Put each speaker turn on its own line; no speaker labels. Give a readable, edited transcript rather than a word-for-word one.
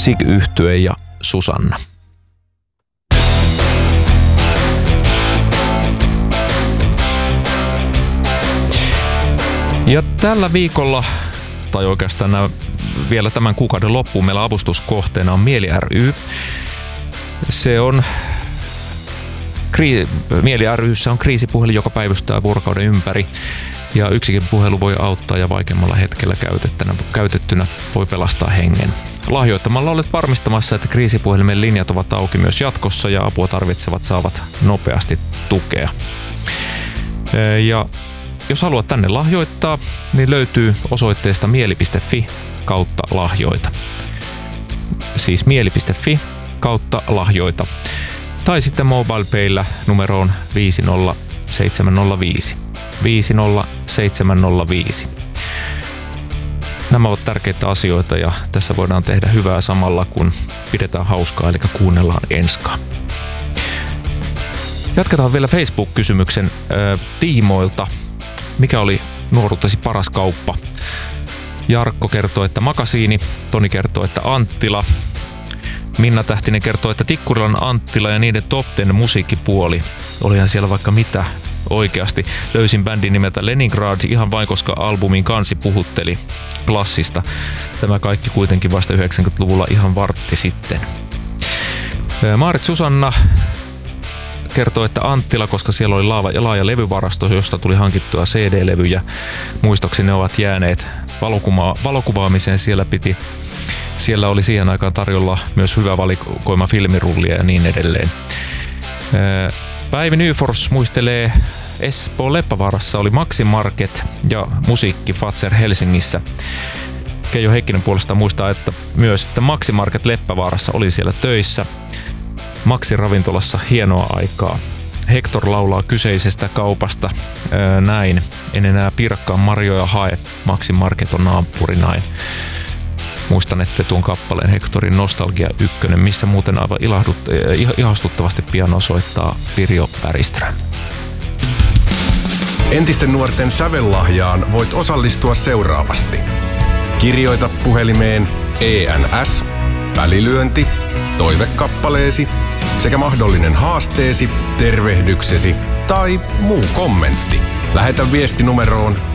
SIG-yhtye ja Susanna. Ja tällä viikolla, tai oikeastaan vielä tämän kuukauden loppuun, meillä avustuskohteena on Mieli ry. Se on Mieli ry:ssä on kriisipuhelin, joka päivystää vuorokauden ympäri. Ja yksikin puhelu voi auttaa ja vaikeimmalla hetkellä käytettynä voi pelastaa hengen. Lahjoittamalla olet varmistamassa, että kriisipuhelimen linjat ovat auki myös jatkossa ja apua tarvitsevat saavat nopeasti tukea. Ja jos haluat tänne lahjoittaa, niin löytyy osoitteesta mieli.fi/lahjoita. Siis mieli.fi/lahjoita. Tai sitten MobilePayllä numeroon 50705. 50705. Nämä ovat tärkeitä asioita ja tässä voidaan tehdä hyvää samalla, kun pidetään hauskaa, eli kuunnellaan enskaa. Jatketaan vielä Facebook-kysymyksen tiimoilta. Mikä oli nuoruutesi paras kauppa? Jarkko kertoo, että Makasiini. Toni kertoo, että Anttila. Minna Tähtinen kertoo, että Tikkurilan Anttila ja niiden Top 10 musiikkipuoli. Olihan siellä vaikka mitä oikeasti. Löysin bändin nimeltä Leningrad ihan vain, koska albumin kansi puhutteli klassista. Tämä kaikki kuitenkin vasta 90-luvulla ihan vartti sitten. Maarit Susanna kertoo, että Anttila, koska siellä oli laaja levyvarasto, josta tuli hankittua CD-levyjä. Muistoksi ne ovat jääneet valokuvaamiseen. Siellä oli siihen aikaan tarjolla myös hyvä valikoima filmirullia ja niin edelleen. Päivi Nyfors muistelee, Espoon Leppävaarassa oli Maxi Market ja Musiikki Fazer Helsingissä. Keijo Heikkinen puolestaan muistaa, että myös että Maxi Market Leppävaarassa oli siellä töissä. Maxi ravintolassa hienoa aikaa. Hector laulaa kyseisestä kaupasta näin. En enää pirkkaan marjoja hae. Maxi Market on naapurinain. Muistanette tuon kappaleen Hectorin Nostalgia 1, missä muuten aivan ihastuttavasti piano soittaa Pirjo Päriström.
Entisten nuorten sävellahjaan voit osallistua seuraavasti. Kirjoita puhelimeen ENS, välilyönti, toivekappaleesi sekä mahdollinen haasteesi, tervehdyksesi tai muu kommentti. Lähetä viesti numeroon